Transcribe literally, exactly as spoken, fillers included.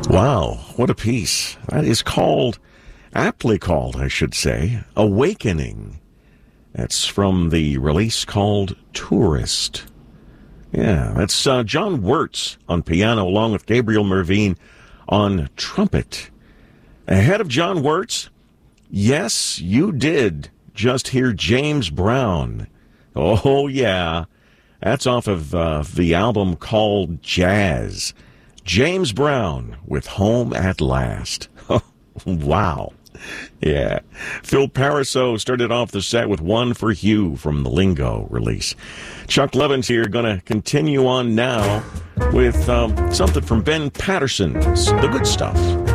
Wow, what a piece. That is called, aptly called, I should say, Awakening. That's from the release called Tourist. Yeah, that's uh, John Wirtz on piano along with Gabriel Mervine on trumpet. Ahead of John Wirtz, yes, you did just hear James Brown. Oh, yeah. That's off of uh, the album called Jazz. James Brown with Home at Last. Wow. Yeah. Phil Pariseau started off the set with One for Hugh from the Lingo release. Chuck Levins here, going to continue on now with um, something from Ben Patterson's The Good Stuff.